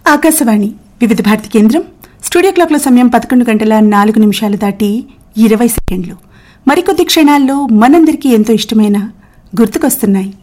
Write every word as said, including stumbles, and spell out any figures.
ఆకాశవాణి వివిధ భారతి కేంద్రం స్టూడియో క్లాక్ల సమయం పదకొండు గంటల నాలుగు నిమిషాలు దాటి ఇరవై సెకండ్లు. మరికొద్ది క్షణాల్లో మనందరికీ ఎంతో ఇష్టమైన గుర్తుకొస్తున్నాయి